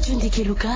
Tunde Luka.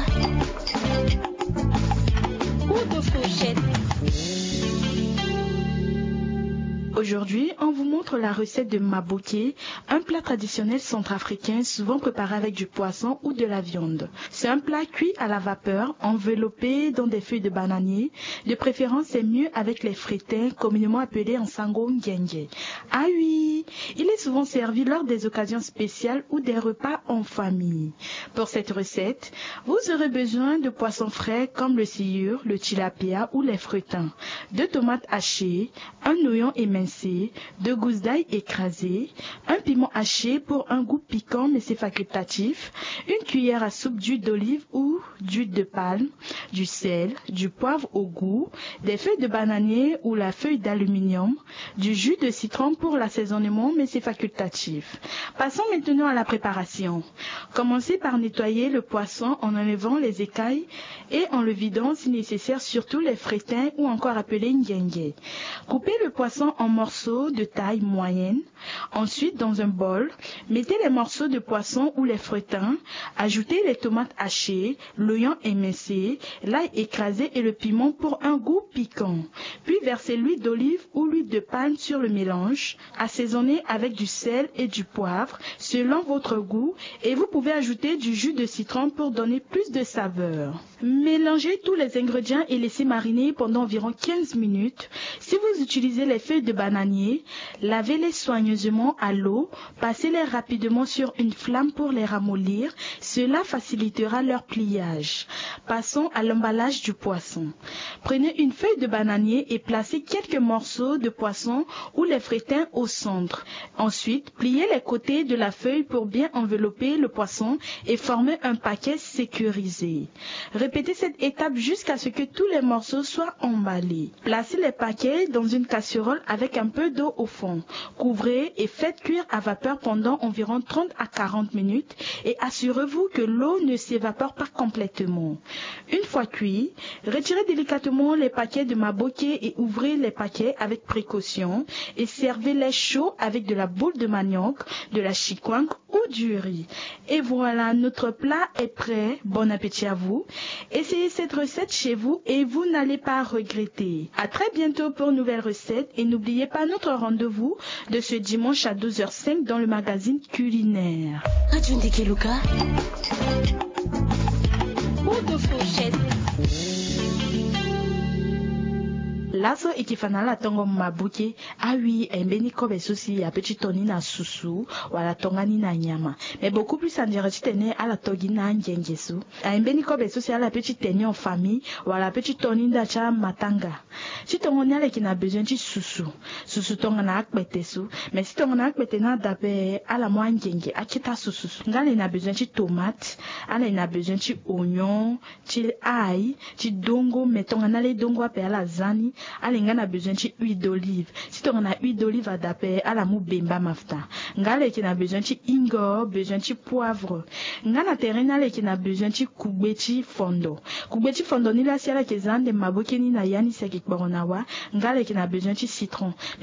Aujourd'hui, on vous montre la recette de maboké, un plat traditionnel centrafricain souvent préparé avec du poisson ou de la viande. C'est un plat cuit à la vapeur, enveloppé dans des feuilles de bananier. De préférence, c'est mieux avec les frétins, communément appelés en sango ngenge. Ah oui, il est souvent servi lors des occasions spéciales ou des repas en famille. Pour cette recette, vous aurez besoin de poissons frais comme le sciure, le tilapia ou les frétins, 2 tomates hachées, un oignon émincé, 2 gousses d'ail écrasées, un piment haché pour un goût piquant mais c'est facultatif, une cuillère à soupe d'huile d'olive ou d'huile de palme, du sel, du poivre au goût, des feuilles de bananier ou la feuille d'aluminium, du jus de citron pour l'assaisonnement mais c'est facultatif. Passons maintenant à la préparation. Commencez par nettoyer le poisson en enlevant les écailles et en le vidant si nécessaire, surtout les frétins ou encore appelés ngenge. Coupez le poisson en morceaux de taille moyenne. Ensuite, dans un bol, mettez les morceaux de poisson ou les frétins, ajoutez les tomates hachées, l'oignon émincé, l'ail écrasé et le piment pour un goût piquant. Puis versez l'huile d'olive ou l'huile de palme sur le mélange, assaisonnez avec du sel et du poivre selon votre goût et vous pouvez ajouter du jus de citron pour donner plus de saveur. Mélangez tous les ingrédients et laissez mariner pendant environ 15 minutes. Si vous utilisez les feuilles de bananier, lavez-les soigneusement à l'eau, passez-les rapidement sur une flamme pour les ramollir, cela facilitera leur pliage. Passons à l'emballage du poisson. Prenez une feuille de bananier et placez quelques morceaux de poisson ou les frétins au centre. Ensuite, pliez les côtés de la feuille pour bien envelopper le poisson et former un paquet sécurisé. Répétez cette étape jusqu'à ce que tous les morceaux soient emballés. Placez les paquets dans une casserole avec un peu d'eau au fond. Couvrez et faites cuire à vapeur pendant environ 30 à 40 minutes et assurez-vous que l'eau ne s'évapore pas complètement. Une fois cuit, retirez délicatement les paquets de maboké et ouvrez les paquets avec précaution et servez-les chauds avec de la boule de manioc, de la chikwang ou du riz. Et voilà, notre plat est prêt. Bon appétit à vous. Essayez cette recette chez vous et vous n'allez pas regretter. À très bientôt pour une nouvelle recette et n'oubliez pas notre rendez-vous de ce dimanche à 12h05 dans le magazine culinaire. Tunde Luka. Lazo ikifana la tongo mabuke awi embeni kobe susi ya petit toni na susu wala tongani na nyama mais beaucoup plus en direct tene ala togi na ngengesu embeni kobe susi ala petit teni en famille wala petit toni da cha matanga si tongo nyale qui na besoin de susu tonga na akpete su mais si tonga na akpete na dabe ala mo ngenge akita susu ngale na besoin de tomate ala na besoin de oignon ti ail ti dongo mais tonga na le dongo ape ala zani alinga na besoin de huile d'olive. Si tu as huile d'olive à daper à la mou bemba mafta. Ngale qui na besoin de ingo, besoin de poivre. Ngana terena qui na besoin de kubeti fondo. Kubeti fondo ni la siala qui zande maboke ni na yani seki boronawa. Ngale qui na besoin de citron.